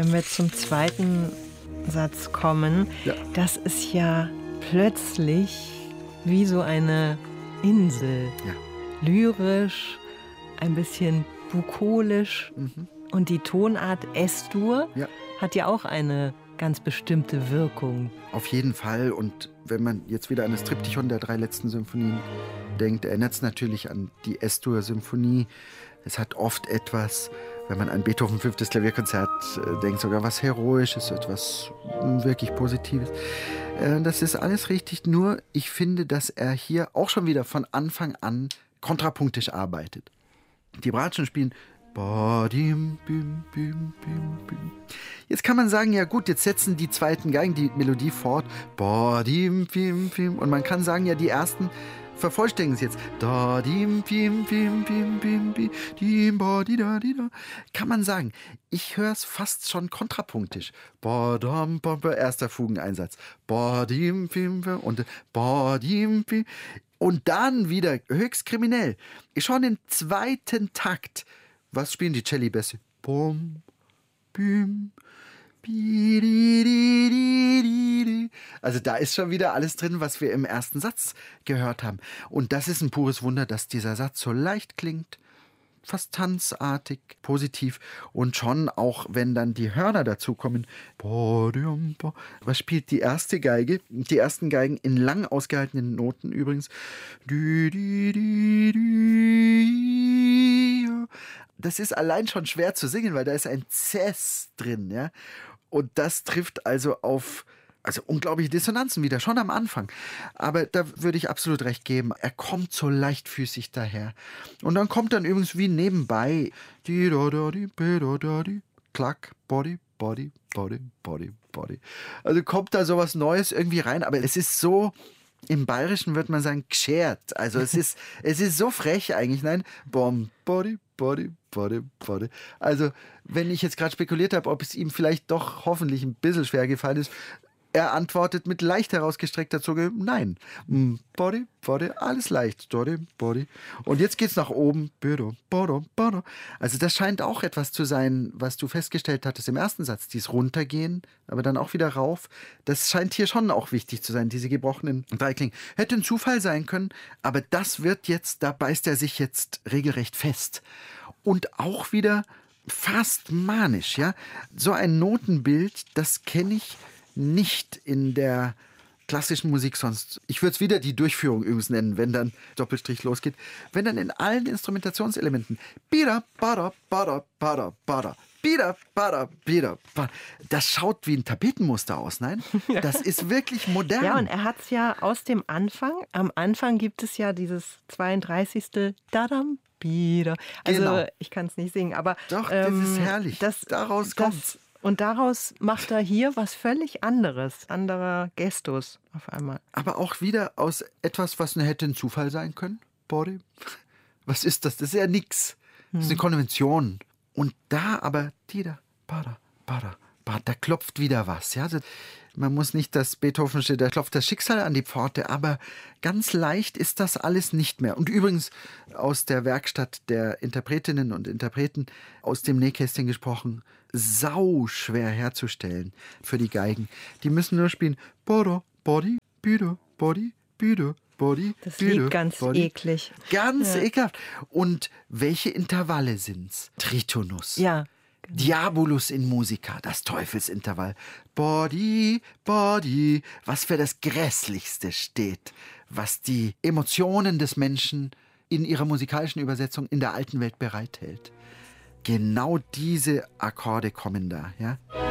wenn wir zum zweiten Satz kommen, das ist ja plötzlich wie so eine Insel. Ja. Lyrisch, ein bisschen bukolisch. Und die Tonart S-Dur hat ja auch eine ganz bestimmte Wirkung. Auf jeden Fall. Und wenn man jetzt wieder an das Triptychon der 3 letzten Symphonien denkt, erinnert es natürlich an die S-Dur-Symphonie. Es hat oft etwas, wenn man an Beethoven 5. Klavierkonzert denkt, sogar was Heroisches, etwas wirklich Positives. Das ist alles richtig, nur ich finde, dass er hier auch schon wieder von Anfang an kontrapunktisch arbeitet. Die Bratschen spielen Jetzt kann man sagen, ja gut, jetzt setzen die zweiten Geigen die Melodie fort. Und man kann sagen, ja, die ersten vervollständigen es jetzt. Kann man sagen. Ich höre es fast schon kontrapunktisch. Erster Fugeneinsatz. Und dann wieder höchst kriminell. Schon im zweiten Takt. Was spielen die Cellibässe? Also da ist schon wieder alles drin, was wir im ersten Satz gehört haben. Und das ist ein pures Wunder, dass dieser Satz so leicht klingt, fast tanzartig, positiv. Und schon auch, wenn dann die Hörner dazukommen. Was spielt die erste Geige? Die ersten Geigen in lang ausgehaltenen Noten übrigens. Das ist allein schon schwer zu singen, weil da ist ein Cess drin, ja. Und das trifft also auf unglaubliche Dissonanzen wieder, schon am Anfang. Aber da würde ich absolut recht geben. Er kommt so leichtfüßig daher. Und dann kommt dann übrigens wie nebenbei Klack, Body. Also kommt da sowas Neues irgendwie rein, aber es ist so, im Bayerischen würde man sagen, geschert. Also es ist so frech eigentlich. Nein, Body. Also, wenn ich jetzt gerade spekuliert habe, ob es ihm vielleicht doch hoffentlich ein bisschen schwer gefallen ist, er antwortet mit leicht herausgestreckter Zunge, nein. Body, alles leicht. Body. Und jetzt geht's nach oben. Also das scheint auch etwas zu sein, was du festgestellt hattest im ersten Satz. Dieses Runtergehen, aber dann auch wieder rauf. Das scheint hier schon auch wichtig zu sein, diese gebrochenen Dreiklingen. Hätte ein Zufall sein können, aber das wird jetzt, da beißt er sich jetzt regelrecht fest. Und auch wieder fast manisch, ja. So ein Notenbild, das kenne ich nicht in der klassischen Musik sonst. Ich würde es wieder die Durchführung übrigens nennen, wenn dann Doppelstrich losgeht. Wenn dann in allen Instrumentationselementen das schaut wie ein Tapetenmuster aus, nein? Das ist wirklich modern. Ja, und er hat es ja aus dem Anfang. Am Anfang gibt es ja dieses 32. Dadam. Also genau. Ich kann es nicht singen, aber doch, das ist herrlich. Daraus kommt's. Und daraus macht er hier was völlig anderes, anderer Gestus auf einmal. Aber auch wieder aus etwas, was hätte ein Zufall sein können. Body. Was ist das? Das ist ja nix. Das ist eine Konvention. Und da aber, da klopft wieder was. Ja? Man muss nicht das Beethovensche, da klopft das Schicksal an die Pforte, aber ganz leicht ist das alles nicht mehr. Und übrigens aus der Werkstatt der Interpretinnen und Interpreten, aus dem Nähkästchen gesprochen, sau schwer herzustellen für die Geigen. Die müssen nur spielen Body, Body. Das Lied ganz Body. eklig. Ganz ekelhaft. Und welche Intervalle sind's? Tritonus. Ja. Diabolus in Musica, das Teufelsintervall. Body, was für das Grässlichste steht, was die Emotionen des Menschen in ihrer musikalischen Übersetzung in der alten Welt bereithält. Genau diese Akkorde kommen da, ja.